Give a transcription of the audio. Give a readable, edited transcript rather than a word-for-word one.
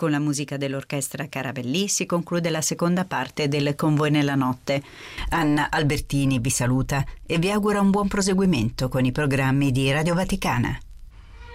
Con la musica dell'orchestra Carabelli si conclude la seconda parte del Con voi nella notte. Anna Albertini vi saluta e vi augura un buon proseguimento con i programmi di Radio Vaticana.